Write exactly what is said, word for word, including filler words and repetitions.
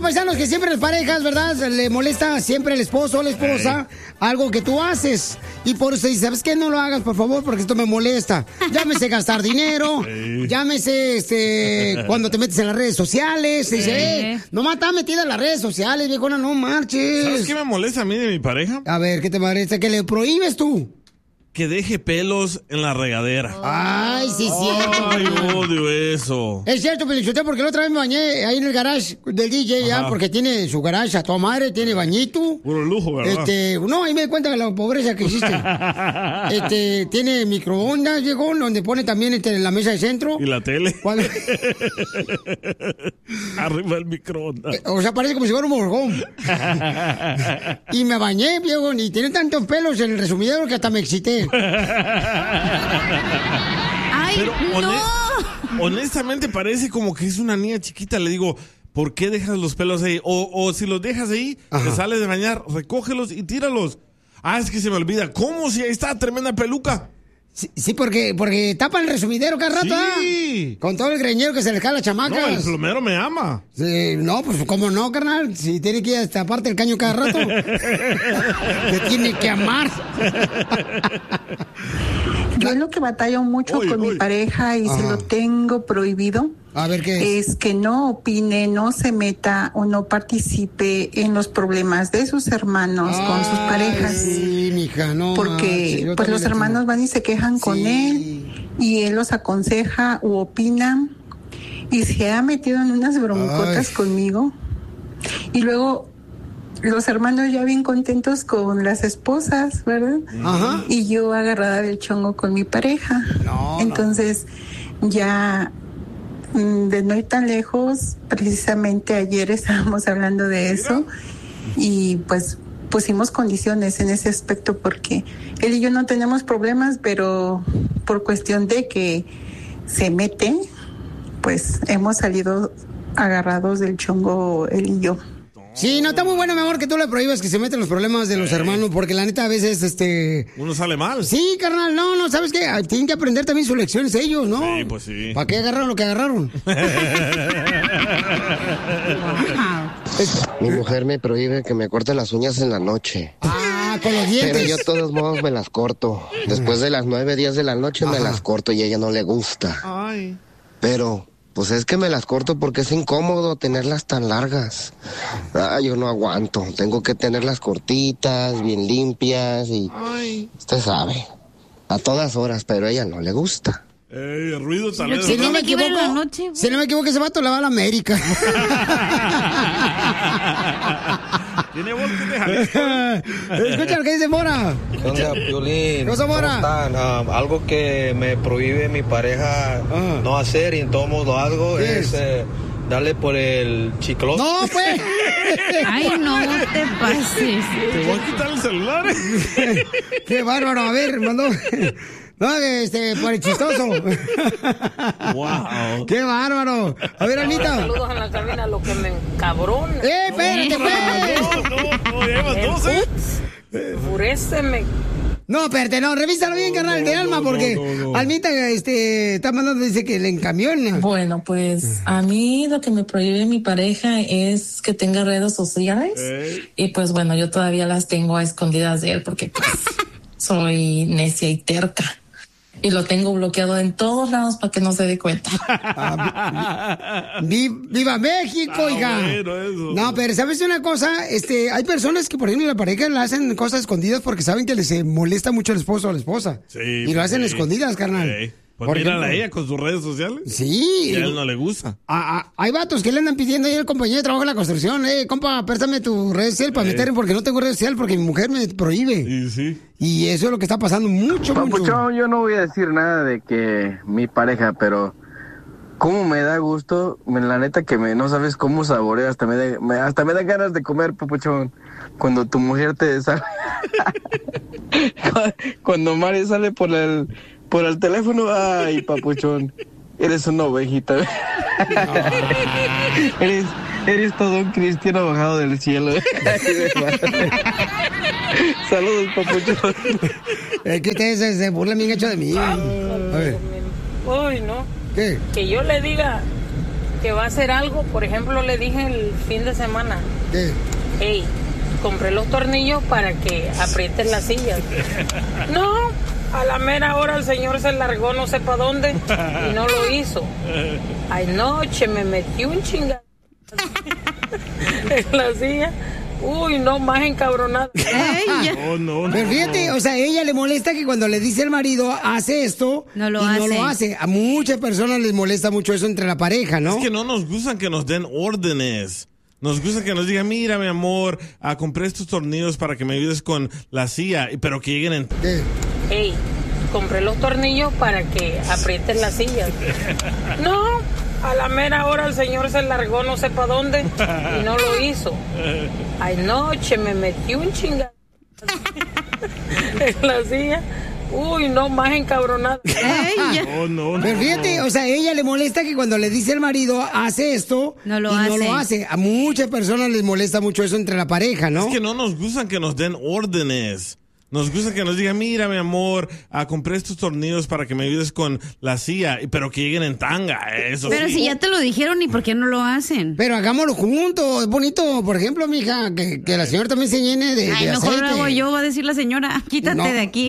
paisanos, que siempre las parejas, ¿verdad? Le molesta siempre el esposo o la esposa algo que tú haces. Y por eso dice, ¿sabes qué? No lo hagas, por favor, porque esto me molesta. Llámese gastar dinero, llámese este, cuando te metes en las redes sociales. Dice, eh, nomás está metida en las redes sociales, viejona, no marches. ¿Sabes qué me molesta a mí de mi pareja? A ver, ¿qué te molesta? ¿Que le prohíbes tú? Que deje pelos en la regadera. Ay, sí, cierto. Ay, odio eso. Es cierto, Pelichote, porque la otra vez me bañé ahí en el garage del D J, ya, porque tiene su garage a toda madre, tiene bañito. Puro lujo, ¿verdad? Este, no, ahí me di cuenta de la pobreza que existe. Este, tiene microondas, viejo, donde pone también este, en la mesa de centro. ¿Y la tele? Cuando... Arriba el microondas. O sea, parece como si fuera un morgón. Y me bañé, viejo, y tiene tantos pelos en el resumidero que hasta me excité. ¡Ay, Pero, no! Honestamente parece como que es una niña chiquita. Le digo, ¿por qué dejas los pelos ahí? O, o si los dejas ahí, Ajá. te sales de bañar, recógelos y tíralos. Ah, es que se me olvida. ¿Cómo? Si ahí está tremenda peluca. Sí, sí, porque, porque tapan el resumidero cada rato, Sí. ¿ah? Con todo el greñero que se le cae a la chamaca. No, el plomero me ama. Sí, no, pues cómo no, carnal. Si tiene que ir a taparte el caño cada rato. Te tiene que amar. Yo es lo que batallo mucho Uy, con uy. mi pareja y Ajá. se lo tengo prohibido. A ver, ¿qué es? Es que no opine, no se meta o no participe en los problemas de sus hermanos Ay, con sus parejas. Sí, mija, no. Porque manches, yo pues los también hermanos entiendo. van y se quejan con Sí. él y él los aconseja u opina y se ha metido en unas broncotas Ay. conmigo. Y luego los hermanos ya bien contentos con las esposas, ¿verdad? Ajá. Y yo agarrada del chongo con mi pareja. No, Entonces, ya mm, de no ir tan lejos, precisamente ayer estábamos hablando de eso y pues pusimos condiciones en ese aspecto porque él y yo no tenemos problemas, pero por cuestión de que se meten, pues hemos salido agarrados del chongo él y yo. Sí, no, está muy bueno, mi amor, que tú le prohíbas que se meten los problemas de los hermanos, porque la neta a veces, este... Uno sale mal. Sí, carnal, no, no, ¿sabes qué? Ah, tienen que aprender también sus lecciones ellos, ¿no? Sí, pues sí. ¿Para qué agarraron lo que agarraron? Mi mujer me prohíbe que me corte las uñas en la noche. Ah, con los dientes. Pero yo de todos modos me las corto. Después de las nueve, diez de la noche me Ajá. las corto y a ella no le gusta. Ay. Pero, pues es que me las corto porque es incómodo tenerlas tan largas. Ah, yo no aguanto. Tengo que tenerlas cortitas, bien limpias y... Ay. Usted sabe. A todas horas, pero a ella no le gusta. Ey, el ruido tal vez. Si no me Tiene que ver equivoco, en la noche, güey. si no me equivoco, ese vato le va a la América. Tiene voz que deja. Escucha lo que dice Mora. ¿Qué onda, Piolín? ¿Qué onda, Mora? ¿Cómo están? Ah, algo que me prohíbe mi pareja Ah. no hacer y en todos modos lo hago ¿Qué es es? eh, darle por el chicloso. No, pues. Ay, no, no te pases. Te voy a quitar el celular. Qué bárbaro. A ver, mandó. No, este, por el chistoso. Wow. Qué bárbaro. A ver, Anita. Saludos en la cabina, lo que me encabrona. ¡Eh, espérate, pues! No, no, no, llevas Me dos, ¿eh? enfurece, me... No, espérate, no, revísalo bien, carnal, de no, alma, no, porque no, no. Almita, este, está mandando, dice que le encamiona. Bueno, pues a mí lo que me prohíbe mi pareja es que tenga redes sociales. Ey. Y pues bueno, yo todavía las tengo a escondidas de él porque pues soy necia y terca. Y lo tengo bloqueado en todos lados para que no se dé cuenta. Ah, vi- vi- ¡Viva México, Ah, hija! bueno, eso. No, pero ¿sabes una cosa? Este, hay personas que, por ejemplo, la pareja le hacen cosas escondidas porque saben que les eh, molesta mucho el esposo o la esposa. Sí, y lo hacen sí. escondidas, carnal. Ey. Pues Por mírala a ejemplo. ella con sus redes sociales. Sí. Y a él no le gusta. Ah, ah, hay vatos que le andan pidiendo ahí al compañero de trabajo en la construcción. Eh, compa, préstame tu red social para Eh. meter, porque no tengo red social porque mi mujer me prohíbe. Y sí. Y eso es lo que está pasando mucho, mucho. Papuchón, yo no voy a decir nada de que mi pareja, pero cómo me da gusto, me- la neta que me no sabes cómo saboreo, hasta me, da- me- hasta me dan ganas de comer, Papuchón, cuando tu mujer te sale, cuando Mari sale por el, por el teléfono, ay, Papuchón, eres una ovejita, eres, eres todo un cristiano bajado del cielo. Saludos, Papuchón. Es que ustedes se, se burlan bien hecho de mí. A ver, Uy, no. ¿qué? Que yo le diga que va a hacer algo, por ejemplo, le dije el fin de semana, ¿Qué? hey, compré los tornillos para que aprietes las sillas. No, a la mera hora el señor se largó no sé para dónde y no lo hizo. Anoche me metí un chingado en la silla. Uy, no, más encabronada. No, no, no. Pero fíjate, o sea, ella le molesta que cuando le dice el marido, hace esto, No lo y no hace. lo hace. A muchas personas les molesta mucho eso entre la pareja, ¿no? Es que no nos gustan que nos den órdenes. Nos gusta que nos digan, mira, mi amor, ah, compré estos tornillos para que me ayudes con la silla, pero que lleguen en... ¿Qué? Hey, compré los tornillos para que aprietes las sillas. No, a la mera hora el señor se largó no sé para dónde y no lo hizo. Anoche me metí un chingado en la silla. Uy, no, más encabronada. No, no, no. Pero fíjate, o sea, ella le molesta que cuando le dice el marido, hace esto, No lo y no hace. lo hace. A muchas personas les molesta mucho eso entre la pareja, ¿no? Es que no nos gustan que nos den órdenes. Nos gusta que nos digan, mira, mi amor, ah, compré estos tornillos para que me ayudes con la silla, pero que lleguen en tanga. Eso Pero sí. si ya te lo dijeron, ¿y por qué no lo hacen? Pero hagámoslo juntos, es bonito. Por ejemplo, mija, que, que la señora también se llene de, Ay, de mejor lo aceite. hago yo, va a decir la señora, quítate No. de aquí.